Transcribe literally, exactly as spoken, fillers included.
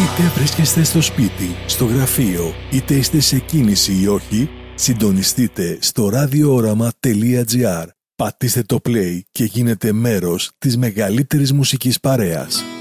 Είτε βρίσκεστε στο σπίτι, στο γραφείο, είτε είστε σε κίνηση ή όχι, συντονιστείτε στο ραδιόοραμα τελεία τζι άρ. Πατήστε το play και γίνετε μέρος της μεγαλύτερης μουσικής παρέας.